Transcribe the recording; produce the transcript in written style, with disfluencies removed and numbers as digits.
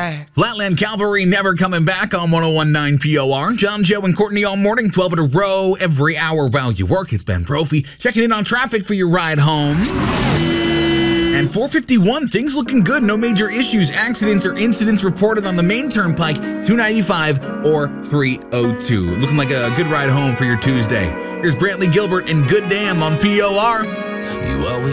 back. Flatland Cavalry never coming back on 101.9 POR. John, Joe, and Courtney all morning, 12 in a row, every hour while you work. It's Ben Brophy checking in on traffic for your ride home. And 451, things looking good. No major issues, accidents, or incidents reported on the main turnpike, 295 or 302. Looking like a good ride home for your Tuesday. Here's Brantley Gilbert and Good Damn on POR. You always